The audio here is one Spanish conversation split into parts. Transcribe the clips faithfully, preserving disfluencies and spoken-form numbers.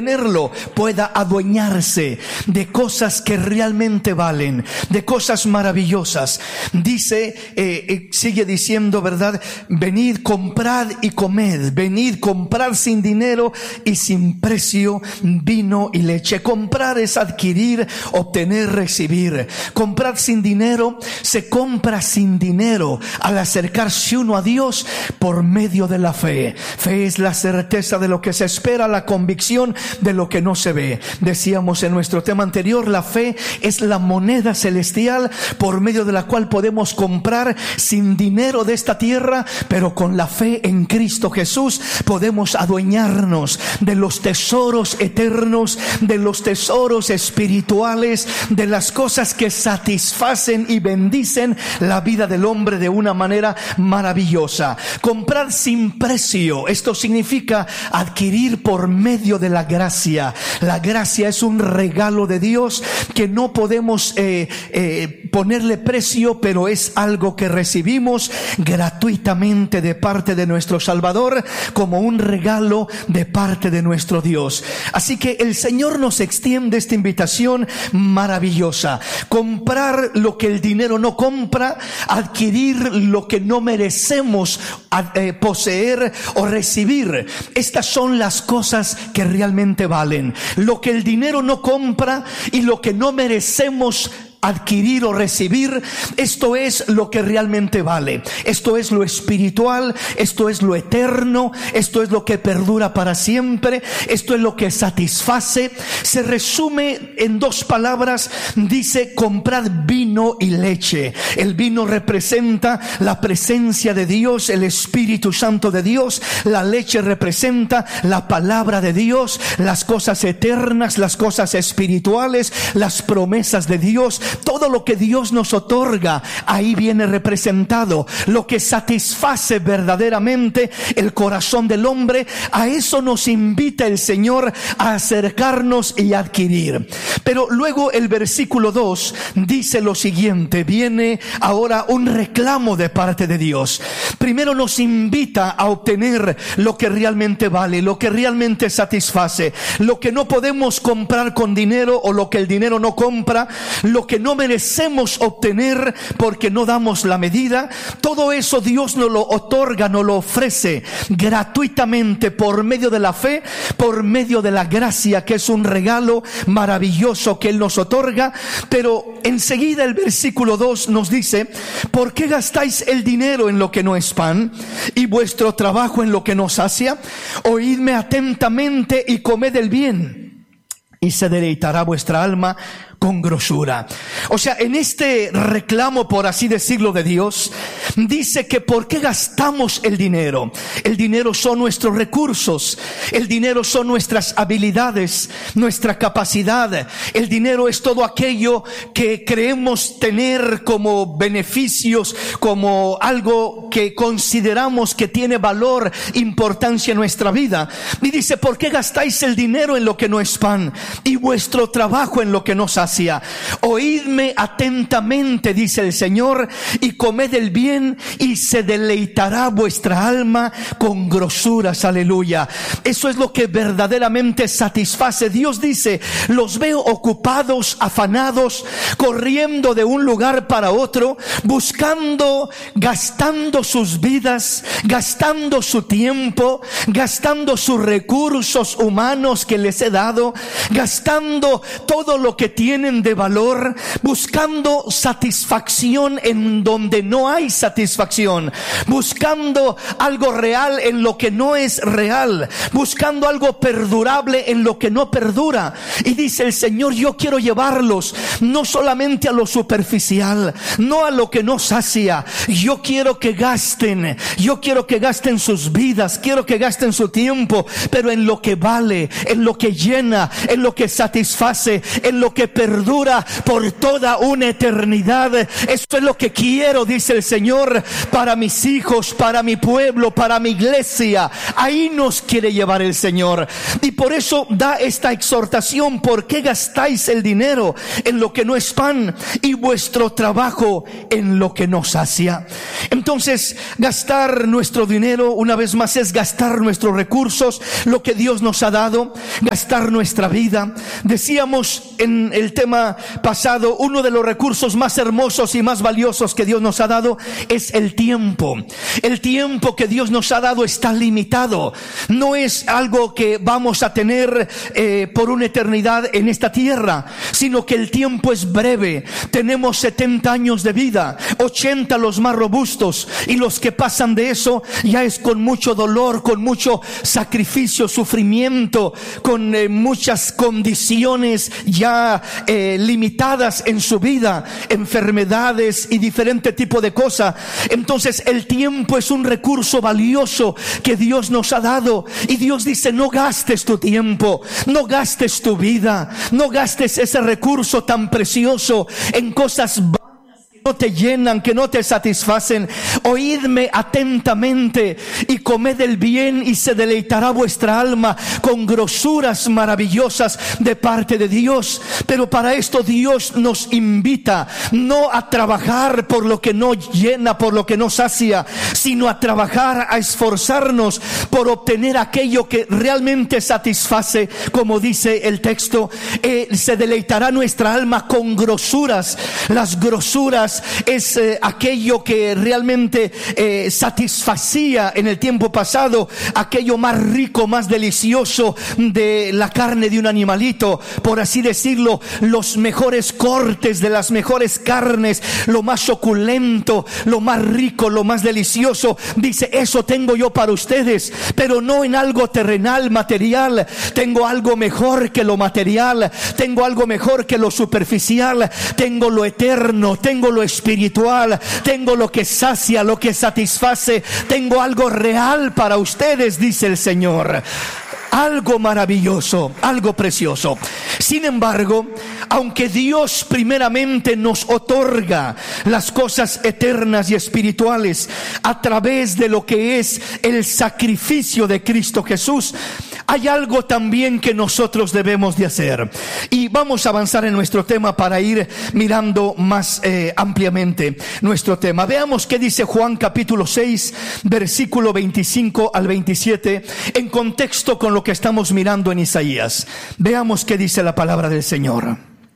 tenerlo, pueda adueñarse de cosas que realmente valen, de cosas maravillosas. Dice, eh, eh, sigue diciendo, ¿verdad? Venid, comprad y comed. Venid, comprad sin dinero y sin precio vino y leche. Comprar es adquirir, obtener, recibir. Comprar sin dinero, se compra sin dinero al acercarse uno a Dios por medio de la fe. Fe es la certeza de lo que se espera, la convicción de lo que no se ve. Decíamos en nuestro tema anterior, la fe es la moneda celestial por medio de la cual podemos comprar sin dinero de esta tierra, pero con la fe en Cristo Jesús podemos adueñarnos de los tesoros eternos, de los tesoros espirituales, de las cosas que satisfacen y bendicen la vida del hombre de una manera maravillosa. Comprar sin precio, esto significa adquirir por medio de la gracia. La gracia es un regalo de Dios que no podemos eh, eh, ponerle precio, pero es algo que recibimos gratuitamente de parte de nuestro Salvador, como un regalo de parte de nuestro Dios. Así que el Señor nos extiende esta invitación maravillosa: comprar lo que el dinero no compra, adquirir lo que no merecemos eh, poseer o recibir. Estas son las cosas que realmente valen. Lo que el dinero no compra y lo que no merecemos adquirir o recibir, esto es lo que realmente vale. Esto es lo espiritual, esto es lo eterno, esto es lo que perdura para siempre, esto es lo que satisface. Se resume en dos palabras, dice: comprad vino y leche. El vino representa la presencia de Dios, el Espíritu Santo de Dios. La leche representa la palabra de Dios, las cosas eternas, las cosas espirituales, las promesas de Dios. Todo lo que Dios nos otorga, ahí viene representado. Lo que satisface verdaderamente el corazón del hombre, a eso nos invita el Señor a acercarnos y adquirir. Pero luego el versículo dos dice lo siguiente: viene ahora un reclamo de parte de Dios. Primero nos invita a obtener lo que realmente vale, lo que realmente satisface, lo que no podemos comprar con dinero, o lo que el dinero no compra, lo que no merecemos obtener porque no damos la medida. Todo eso Dios nos lo otorga, nos lo ofrece gratuitamente por medio de la fe, por medio de la gracia, que es un regalo maravilloso que Él nos otorga. Pero enseguida el versículo dos nos dice: ¿por qué gastáis el dinero en lo que no es pan y vuestro trabajo en lo que no sacia? Oídme atentamente y comed el bien, y se deleitará vuestra alma con grosura. O sea, en este reclamo, por así decirlo, de Dios, dice que ¿por qué gastamos el dinero? El dinero son nuestros recursos, el dinero son nuestras habilidades, nuestra capacidad. El dinero es todo aquello que creemos tener como beneficios, como algo que consideramos que tiene valor, importancia en nuestra vida. Y dice: ¿por qué gastáis el dinero en lo que no es pan y vuestro trabajo en lo que no sacia? Oídme atentamente, dice el Señor, y comed el bien, y se deleitará vuestra alma con grosuras. Aleluya. Eso es lo que verdaderamente satisface. Dios dice: los veo ocupados, afanados, corriendo de un lugar para otro, buscando, gastando sus vidas, gastando su tiempo, gastando sus recursos humanos que les he dado, gastando todo lo que tienen de valor, buscando satisfacción en donde no hay satisfacción, buscando algo real en lo que no es real, buscando algo perdurable en lo que no perdura. Y dice el Señor: yo quiero llevarlos no solamente a lo superficial, no a lo que no sacia. Yo quiero que gasten, yo quiero que gasten sus vidas, quiero que gasten su tiempo, pero en lo que vale, en lo que llena, en lo que satisface, en lo que perdura, perdura por toda una eternidad. Eso es lo que quiero, dice el Señor, para mis hijos, para mi pueblo, para mi iglesia. Ahí nos quiere llevar el Señor. Y por eso da esta exhortación: ¿por qué gastáis el dinero en lo que no es pan y vuestro trabajo en lo que no sacia? Entonces, gastar nuestro dinero, una vez más, es gastar nuestros recursos, lo que Dios nos ha dado, gastar nuestra vida. Decíamos en el tema pasado, uno de los recursos más hermosos y más valiosos que Dios nos ha dado es el tiempo. El tiempo que Dios nos ha dado está limitado. No es algo que vamos a tener eh, por una eternidad en esta tierra, sino que el tiempo es breve. Tenemos setenta años de vida, ochenta los más robustos, y los que pasan de eso ya es con mucho dolor, con mucho sacrificio, sufrimiento, con eh, muchas condiciones ya eh, limitadas en su vida, enfermedades y diferente tipo de cosas. Entonces el tiempo es un recurso valioso que Dios nos ha dado, y Dios dice: no gastes tu tiempo, no gastes tu vida, no gastes ese recurso tan precioso en cosas no te llenan, que no te satisfacen. Oídme atentamente y comed el bien, y se deleitará vuestra alma con grosuras maravillosas de parte de Dios. Pero para esto Dios nos invita no a trabajar por lo que no llena, por lo que no sacia, sino a trabajar, a esforzarnos por obtener aquello que realmente satisface. Como dice el texto, eh, se deleitará nuestra alma con grosuras. Las grosuras es eh, aquello que realmente eh, satisfacía en el tiempo pasado, aquello más rico, más delicioso de la carne de un animalito, por así decirlo, los mejores cortes de las mejores carnes, lo más suculento, lo más rico, lo más delicioso. Dice: eso tengo yo para ustedes, pero no en algo terrenal, material. Tengo algo mejor que lo material, tengo algo mejor que lo superficial, tengo lo eterno, tengo lo espiritual, tengo lo que sacia, lo que satisface, tengo algo real para ustedes, dice el Señor. Algo maravilloso, algo precioso. Sin embargo, aunque Dios primeramente nos otorga las cosas eternas y espirituales a través de lo que es el sacrificio de Cristo Jesús, hay algo también que nosotros debemos de hacer. Y vamos a avanzar en nuestro tema para ir mirando más eh, ampliamente nuestro tema. Veamos qué dice Juan capítulo seis, versículo veinticinco al veintisiete, en contexto con lo que estamos mirando en Isaías. Veamos qué dice la palabra del Señor.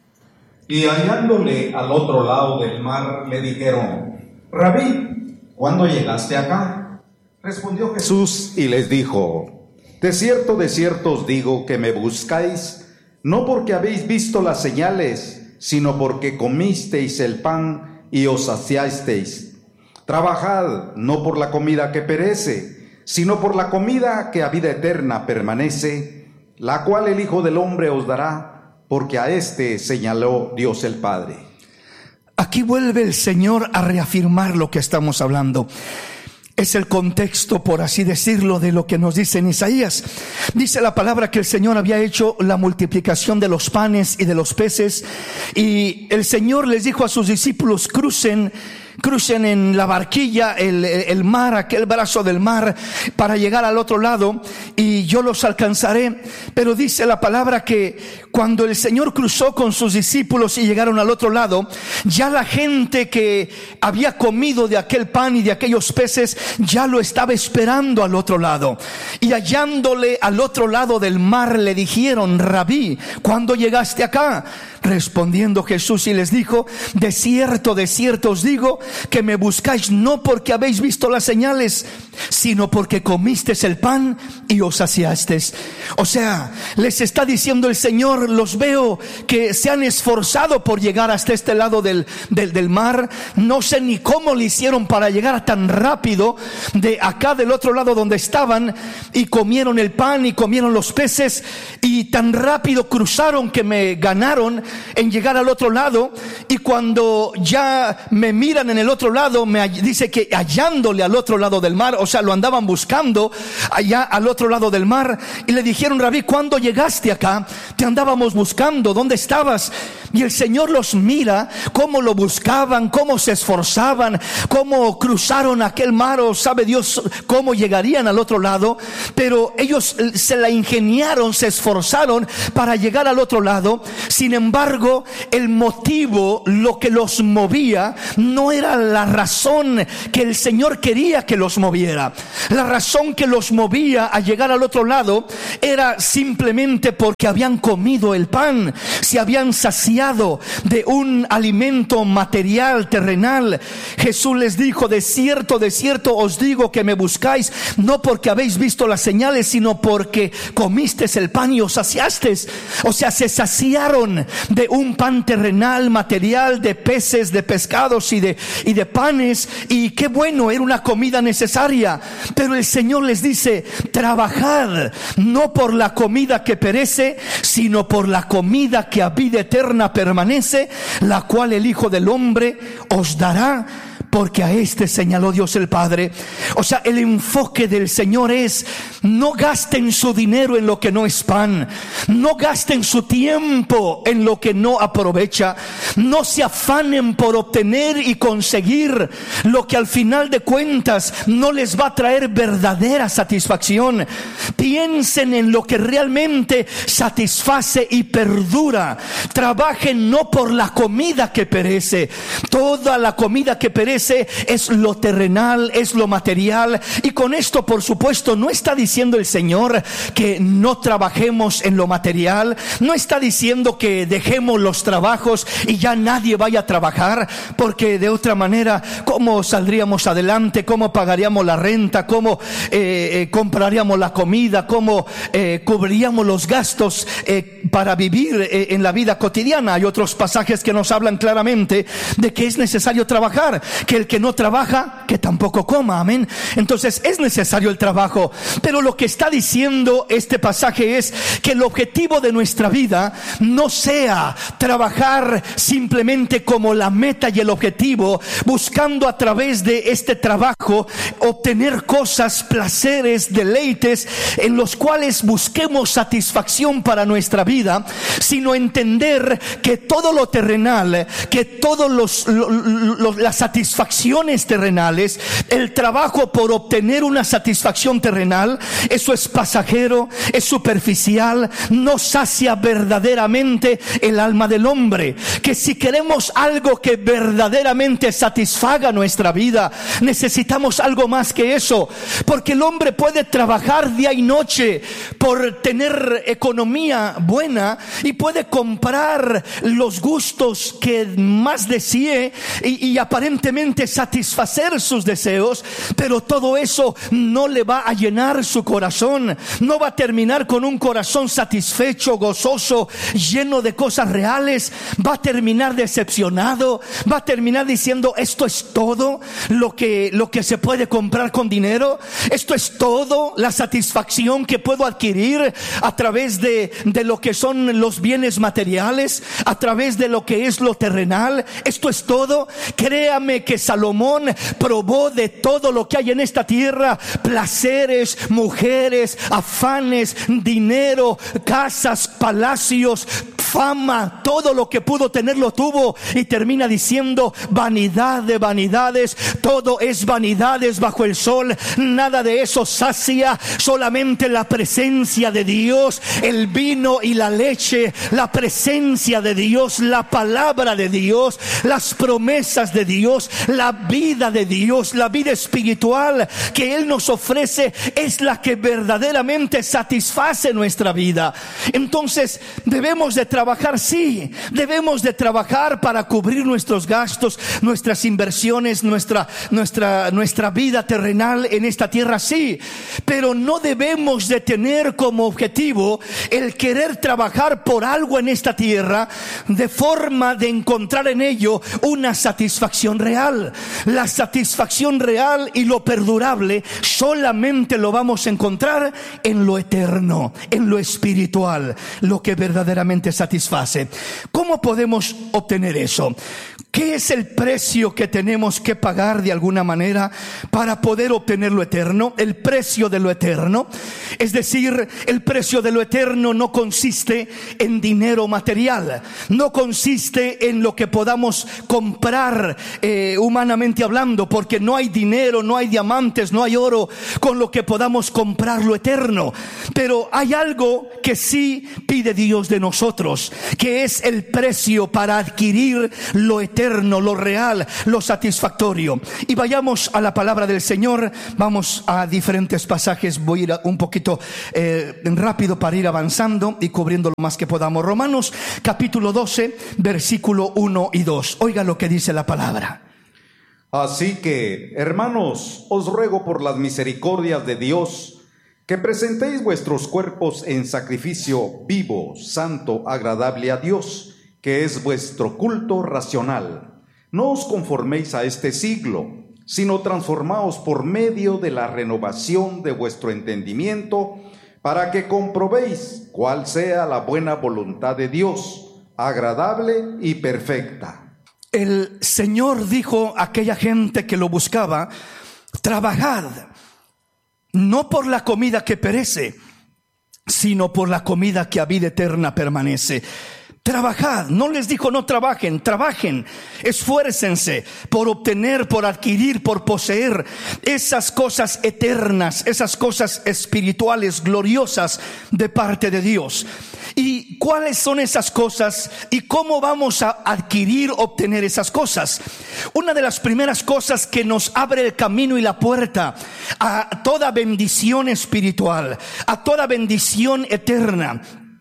Y hallándole al otro lado del mar, le dijeron: Rabí, ¿cuándo llegaste acá? Respondió Jesús y les dijo: De cierto, de cierto os digo que me buscáis, no porque habéis visto las señales, sino porque comisteis el pan y os saciasteis. Trabajad no por la comida que perece, sino por la comida que a vida eterna permanece, la cual el Hijo del Hombre os dará, porque a éste señaló Dios el Padre. Aquí vuelve el Señor a reafirmar lo que estamos hablando. Es el contexto, por así decirlo, de lo que nos dice en Isaías. Dice la palabra que el Señor había hecho la multiplicación de los panes y de los peces, y el Señor les dijo a sus discípulos: crucen crucen en la barquilla el, el mar, aquel brazo del mar, para llegar al otro lado, y yo los alcanzaré. Pero dice la palabra que cuando el Señor cruzó con sus discípulos y llegaron al otro lado, ya la gente que había comido de aquel pan y de aquellos peces ya lo estaba esperando al otro lado. Y hallándole al otro lado del mar, le dijeron: Rabí, ¿cuándo llegaste acá? Respondiendo Jesús y les dijo: de cierto, de cierto os digo que me buscáis no porque habéis visto las señales, sino porque comisteis el pan y os saciasteis. O sea, les está diciendo el Señor: los veo que se han esforzado por llegar hasta este lado del, del, del mar. No sé ni cómo le hicieron para llegar tan rápido de acá del otro lado donde estaban, y comieron el pan y comieron los peces, y tan rápido cruzaron que me ganaron en llegar al otro lado. Y cuando ya me miran en el otro lado, me dice que hallándole al otro lado del mar, o o sea, lo andaban buscando allá al otro lado del mar, y le dijeron: Rabí, ¿cuándo llegaste acá? Te andábamos buscando, ¿dónde estabas? Y el Señor los mira, cómo lo buscaban, cómo se esforzaban, cómo cruzaron aquel mar, o sabe Dios cómo llegarían al otro lado, pero ellos se la ingeniaron, se esforzaron para llegar al otro lado. Sin embargo, el motivo, lo que los movía, no era la razón que el Señor quería que los moviera. La razón que los movía a llegar al otro lado era simplemente porque habían comido el pan, se habían saciado de un alimento material, terrenal. Jesús les dijo: de cierto, de cierto os digo que me buscáis, no porque habéis visto las señales, sino porque comisteis el pan y os saciasteis. O sea, se saciaron de un pan terrenal, material, de peces, de pescados y de, y de panes, y qué bueno, era una comida necesaria. Pero el Señor les dice: trabajad no por la comida que perece, sino por la comida que a vida eterna permanece, la cual el Hijo del Hombre os dará, porque a este señaló Dios el Padre. O sea, el enfoque del Señor es: no gasten su dinero en lo que no es pan, no gasten su tiempo en lo que no aprovecha, no se afanen por obtener y conseguir lo que al final de cuentas no les va a traer verdadera satisfacción. Piensen en lo que realmente satisface y perdura. Trabajen no por la comida que perece. Toda la comida que perece es lo terrenal, es lo material. Y con esto, por supuesto, no está diciendo el Señor que no trabajemos en lo material. No está diciendo que dejemos los trabajos y ya nadie vaya a trabajar, porque de otra manera, ¿cómo saldríamos adelante? ¿Cómo pagaríamos la renta? ¿Cómo eh, eh, compraríamos la comida? ¿Cómo eh, cubriríamos los gastos eh, para vivir eh, en la vida cotidiana? Hay otros pasajes que nos hablan claramente de que es necesario trabajar, que el que no trabaja, que tampoco coma. Amén. Entonces es necesario el trabajo, pero lo que está diciendo este pasaje es que el objetivo de nuestra vida no sea trabajar simplemente como la meta y el objetivo, buscando a través de este trabajo obtener cosas, placeres, deleites en los cuales busquemos satisfacción para nuestra vida, sino entender que todo lo terrenal, que todos los, los, los las satisfacciones terrenales, el trabajo por obtener una satisfacción terrenal, eso es pasajero, es superficial, no sacia verdaderamente el alma del hombre. Que si queremos algo que verdaderamente satisfaga nuestra vida, necesitamos algo más que eso, porque el hombre puede trabajar día y noche por tener economía buena y puede comprar los gustos que más desee y, y aparentemente satisfacer sus deseos, pero todo eso no le va a llenar su corazón, no va a terminar con un corazón satisfecho, gozoso, lleno de cosas reales. Va a terminar decepcionado, va a terminar diciendo: esto es todo lo que, lo que se puede comprar con dinero, esto es todo la satisfacción que puedo adquirir a través de, de lo que son los bienes materiales, a través de lo que es lo terrenal, esto es todo. Créame que Salomón probó de todo lo que hay en esta tierra: placeres, mujeres, afanes, dinero, casas, palacios, fama, todo lo que pudo tener lo tuvo, y termina diciendo: vanidad de vanidades, todo es vanidades bajo el sol, nada de eso sacia, solamente la presencia de Dios, el vino y la leche, la presencia de Dios, la palabra de Dios, las promesas de Dios, la vida de Dios, la vida espiritual que Él nos ofrece es la que verdaderamente satisface nuestra vida. Entonces debemos de trabajar, sí, debemos de trabajar para cubrir nuestros gastos, nuestras inversiones, nuestra, nuestra, nuestra vida terrenal en esta tierra, sí, pero no debemos de tener como objetivo el querer trabajar por algo en esta tierra de forma de encontrar en ello una satisfacción real. La satisfacción real y lo perdurable solamente lo vamos a encontrar en lo eterno, en lo espiritual, lo que verdaderamente satisface. ¿Cómo podemos obtener eso? ¿Qué es el precio que tenemos que pagar de alguna manera para poder obtener lo eterno? El precio de lo eterno, es decir, el precio de lo eterno no consiste en dinero material, no consiste en lo que podamos comprar eh, humanamente hablando, porque no hay dinero, no hay diamantes, no hay oro con lo que podamos comprar lo eterno. Pero hay algo que sí pide Dios de nosotros, que es el precio para adquirir lo eterno, lo real, lo satisfactorio. Y vayamos a la palabra del Señor. Vamos a diferentes pasajes. Voy a ir un poquito eh, rápido para ir avanzando y cubriendo lo más que podamos. Romanos capítulo doce, versículo uno y dos. Oiga lo que dice la palabra. Así que, hermanos, os ruego por las misericordias de Dios que presentéis vuestros cuerpos en sacrificio vivo, santo, agradable a Dios, que es vuestro culto racional. No os conforméis a este siglo, sino transformaos por medio de la renovación de vuestro entendimiento, para que comprobéis cuál sea la buena voluntad de Dios, agradable y perfecta. El Señor dijo a aquella gente que lo buscaba: trabajad, no por la comida que perece, sino por la comida que a vida eterna permanece. Trabajad, no les dijo no trabajen, trabajen, esfuércense por obtener, por adquirir, por poseer esas cosas eternas, esas cosas espirituales, gloriosas de parte de Dios. ¿Y cuáles son esas cosas y cómo vamos a adquirir, obtener esas cosas? Una de las primeras cosas que nos abre el camino y la puerta a toda bendición espiritual, a toda bendición eterna,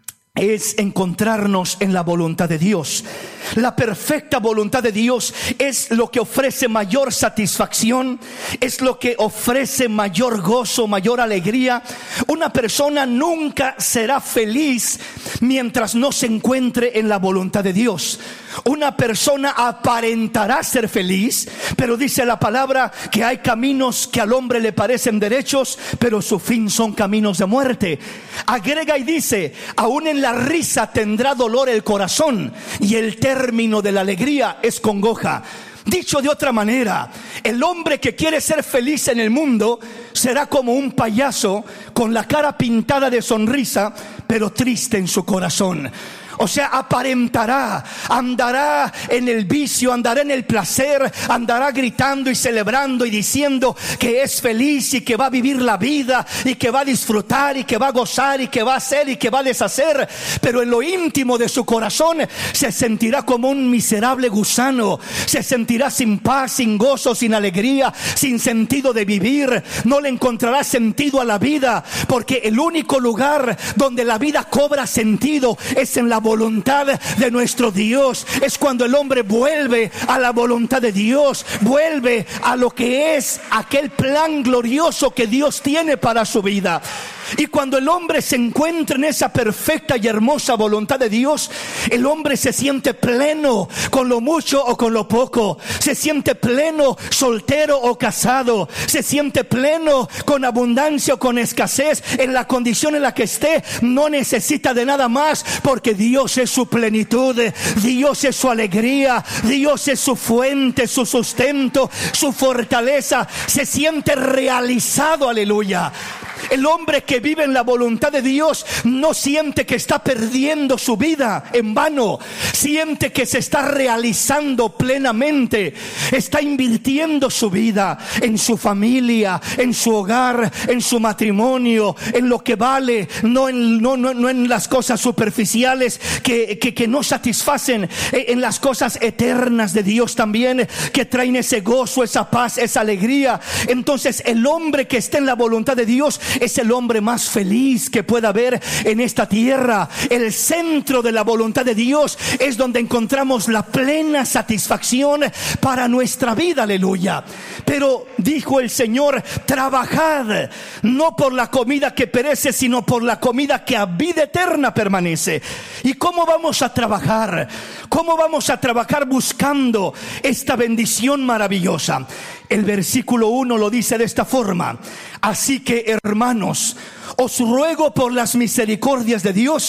es encontrarnos en la voluntad de Dios. La perfecta voluntad de Dios es lo que ofrece mayor satisfacción, es lo que ofrece mayor gozo, mayor alegría. Una persona nunca será feliz mientras no se encuentre en la voluntad de Dios. Una persona aparentará ser feliz, pero dice la palabra que hay caminos que al hombre le parecen derechos, pero su fin son caminos de muerte. Agrega y dice: aún en la risa tendrá dolor el corazón, y el término de la alegría es congoja. Dicho de otra manera, el hombre que quiere ser feliz en el mundo será como un payaso con la cara pintada de sonrisa, pero triste en su corazón. O sea, aparentará, andará en el vicio, andará en el placer, andará gritando y celebrando y diciendo que es feliz y que va a vivir la vida y que va a disfrutar y que va a gozar y que va a hacer y que va a deshacer. Pero en lo íntimo de su corazón se sentirá como un miserable gusano, se sentirá sin paz, sin gozo, sin alegría, sin sentido de vivir. No le encontrará sentido a la vida, porque el único lugar donde la vida cobra sentido es en la voluntad de nuestro Dios. Es cuando el hombre vuelve a la voluntad de Dios, vuelve a lo que es aquel plan glorioso que Dios tiene para su vida. Y cuando el hombre se encuentra en esa perfecta y hermosa voluntad de Dios, el hombre se siente pleno con lo mucho o con lo poco, se siente pleno soltero o casado, se siente pleno con abundancia o con escasez. En la condición en la que esté, no necesita de nada más, porque Dios es su plenitud, Dios es su alegría, Dios es su fuente, su sustento, su fortaleza. Se siente realizado, aleluya. El hombre que vive en la voluntad de Dios no siente que está perdiendo su vida en vano, siente que se está realizando plenamente, está invirtiendo su vida en su familia, en su hogar, en su matrimonio, en lo que vale, no en, no, no, no en las cosas superficiales que, que, que no satisfacen, en las cosas eternas de Dios también, que traen ese gozo, esa paz, esa alegría. Entonces el hombre que está en la voluntad de Dios es el hombre más feliz que pueda haber en esta tierra. El centro de la voluntad de Dios es donde encontramos la plena satisfacción para nuestra vida, aleluya. Pero dijo el Señor: trabajad, no por la comida que perece, sino por la comida que a vida eterna permanece. ¿Y cómo vamos a trabajar? ¿Cómo vamos a trabajar buscando esta bendición maravillosa? El versículo uno lo dice de esta forma: así que, hermanos, os ruego por las misericordias de Dios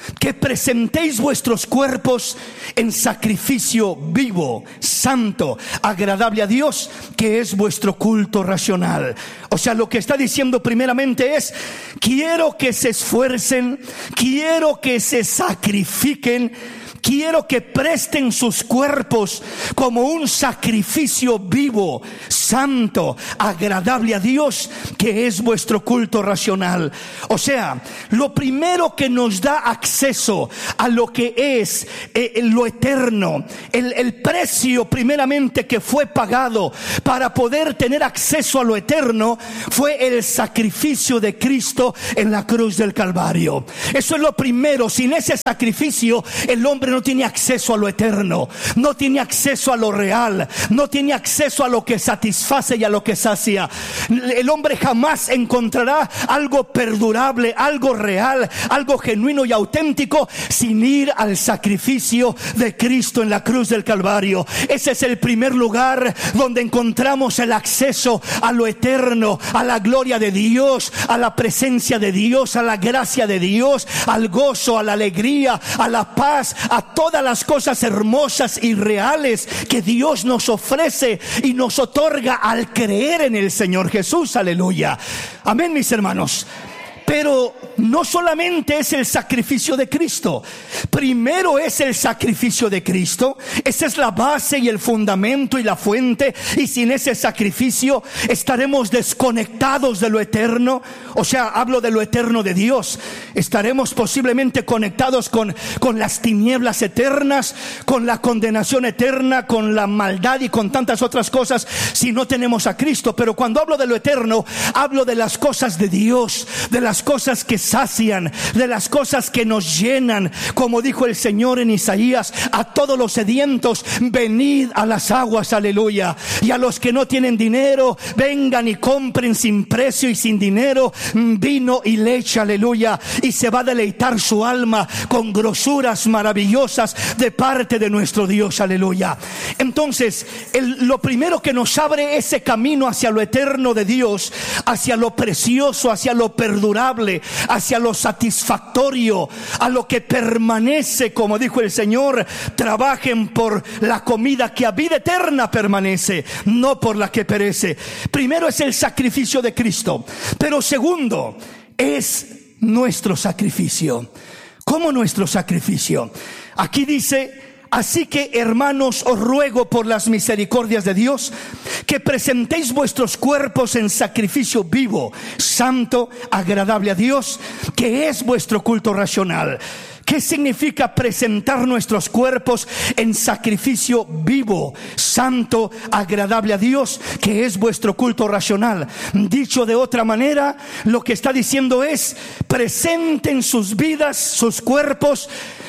que presentéis vuestros cuerpos en sacrificio vivo, santo, agradable a Dios, que es vuestro culto racional. O sea, lo que está diciendo primeramente es: quiero que se esfuercen, quiero que se sacrifiquen, quiero que presten sus cuerpos como un sacrificio vivo, santo, agradable a Dios, que es vuestro culto racional. O sea, lo primero que nos da acceso a lo que es eh, lo eterno, el, el precio primeramente que fue pagado para poder tener acceso a lo eterno, fue el sacrificio de Cristo en la cruz del Calvario. Eso es lo primero. Sin ese sacrificio, el hombre no tiene acceso a lo eterno, no tiene acceso a lo real, no tiene acceso a lo que satisface y a lo que sacia. El hombre jamás encontrará algo perdurable, algo real, algo genuino y auténtico sin ir al sacrificio de Cristo en la cruz del Calvario. Ese es el primer lugar donde encontramos el acceso a lo eterno, a la gloria de Dios, a la presencia de Dios, a la gracia de Dios, al gozo, a la alegría, a la paz, a todas las cosas hermosas y reales que Dios nos ofrece y nos otorga al creer en el Señor Jesús. Aleluya. Amén, mis hermanos. Pero no solamente es el sacrificio de Cristo. Primero es el sacrificio de Cristo. Esa es la base y el fundamento y la fuente. Y sin ese sacrificio estaremos desconectados de lo eterno. O sea, hablo de lo eterno de Dios. Estaremos posiblemente conectados con, con las tinieblas eternas, con la condenación eterna, con la maldad y con tantas otras cosas si no tenemos a Cristo. Pero cuando hablo de lo eterno, hablo de las cosas de Dios, de las cosas que sacian, de las cosas que nos llenan. Como dijo el Señor en Isaías: a todos los sedientos, venid a las aguas, aleluya. Y a los que no tienen dinero, vengan y compren sin precio y sin dinero vino y leche, aleluya. Y se va a deleitar su alma con grosuras maravillosas de parte de nuestro Dios, aleluya. Entonces, el, lo primero que nos abre ese camino hacia lo eterno de Dios, hacia lo precioso, hacia lo perdurable, hacia lo satisfactorio, a lo que permanece, como dijo el Señor: trabajen por la comida que a vida eterna permanece, no por la que perece. Primero es el sacrificio de Cristo, pero segundo es nuestro sacrificio. ¿Cómo nuestro sacrificio? Aquí dice: así que, hermanos, os ruego por las misericordias de Dios que presentéis vuestros cuerpos en sacrificio vivo, santo, agradable a Dios, que es vuestro culto racional. ¿Qué significa presentar nuestros cuerpos en sacrificio vivo, santo, agradable a Dios, que es vuestro culto racional? Dicho de otra manera, lo que está diciendo es: presenten sus vidas, sus cuerpos,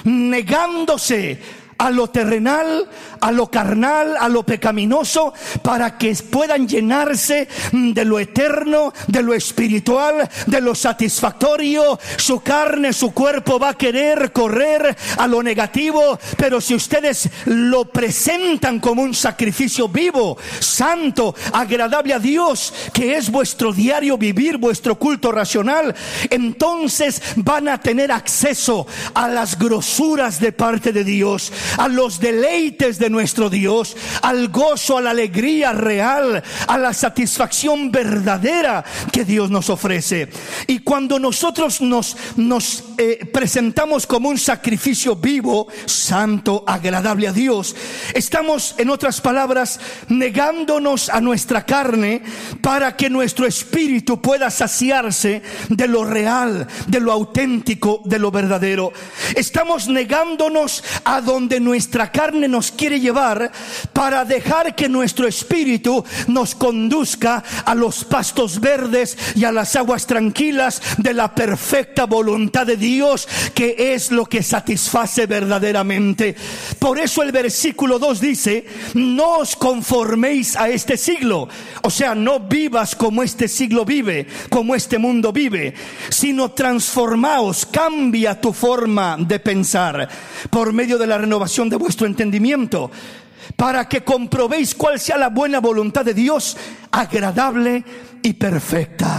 negándose a lo terrenal, a lo carnal, a lo pecaminoso, para que puedan llenarse de lo eterno, de lo espiritual, de lo satisfactorio. Su carne, su cuerpo va a querer correr a lo negativo, pero si ustedes lo presentan como un sacrificio vivo, santo, agradable a Dios, que es vuestro diario vivir, vuestro culto racional, entonces van a tener acceso a las grosuras de parte de Dios, a los deleites de nuestro Dios, al gozo, a la alegría real, a la satisfacción verdadera que Dios nos ofrece. Y cuando nosotros nos, nos eh, presentamos como un sacrificio vivo, santo, agradable a Dios, estamos, en otras palabras, negándonos a nuestra carne para que nuestro espíritu pueda saciarse de lo real, de lo auténtico, de lo verdadero. Estamos negándonos a donde nuestra carne nos quiere llevar, para dejar que nuestro espíritu nos conduzca a los pastos verdes y a las aguas tranquilas de la perfecta voluntad de Dios, que es lo que satisface verdaderamente. Por eso el versículo dos dice: no os conforméis a este siglo. O sea, no vivas como este siglo vive, como este mundo vive, sino transformaos, cambia tu forma de pensar por medio de la renovación de vuestro entendimiento, para que comprobéis cuál sea la buena voluntad de Dios, agradable y perfecta.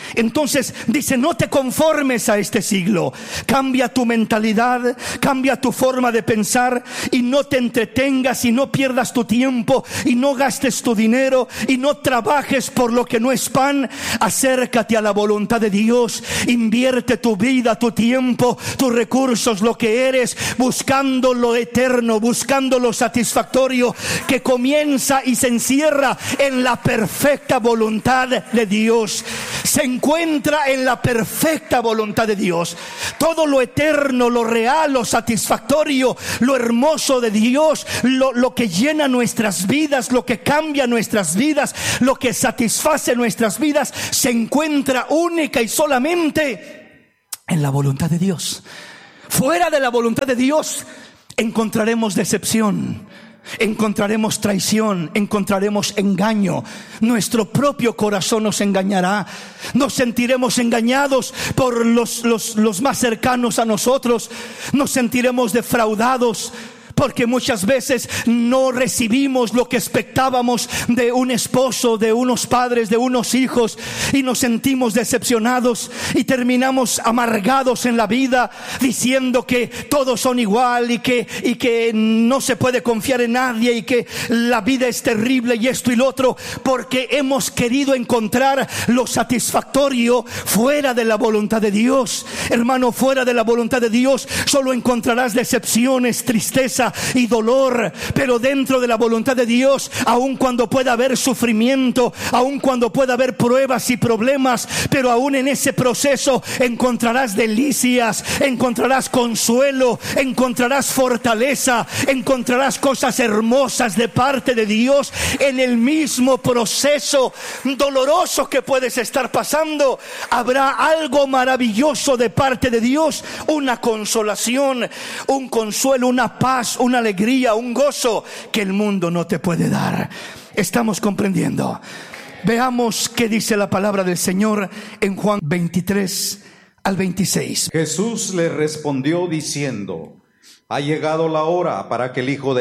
Entonces dice, no te conformes a este siglo. Cambia tu mentalidad, cambia tu forma de pensar, y no te entretengas y no pierdas tu tiempo y no gastes tu dinero y no trabajes por lo que no es pan. Acércate a la voluntad de Dios. Invierte tu vida, tu tiempo, tus recursos, lo que eres, buscando lo eterno, buscando lo satisfactorio que comienza y se encierra en la perfecta voluntad de Dios. Se encuentra en la perfecta voluntad de Dios. Todo lo eterno, lo real, lo satisfactorio, lo hermoso de Dios, lo, lo que llena nuestras vidas, lo que cambia nuestras vidas, lo que satisface nuestras vidas, se encuentra única y solamente en la voluntad de Dios. Fuera de la voluntad de Dios encontraremos decepción, encontraremos traición, encontraremos engaño. Nuestro propio corazón nos engañará. Nos sentiremos engañados por los, los, los más cercanos a nosotros. Nos sentiremos defraudados, porque muchas veces no recibimos lo que expectábamos de un esposo, de unos padres, de unos hijos, y nos sentimos decepcionados y terminamos amargados en la vida, diciendo que todos son igual y que, y que no se puede confiar en nadie y que la vida es terrible y esto y lo otro, porque hemos querido encontrar lo satisfactorio fuera de la voluntad de Dios. Hermano, fuera de la voluntad de Dios solo encontrarás decepciones, tristeza y dolor. Pero dentro de la voluntad de Dios, aun cuando pueda haber sufrimiento, aun cuando pueda haber pruebas y problemas, pero aún en ese proceso encontrarás delicias, encontrarás consuelo, encontrarás fortaleza, encontrarás cosas hermosas de parte de Dios. En el mismo proceso doloroso que puedes estar pasando, habrá algo maravilloso de parte de Dios, una consolación, un consuelo, una paz, una alegría, un gozo que el mundo no te puede dar. ¿Estamos comprendiendo? Veamos qué dice la palabra del Señor en Juan veintitrés al veintiséis. Jesús le respondió diciendo: ha llegado la hora para que el Hijo de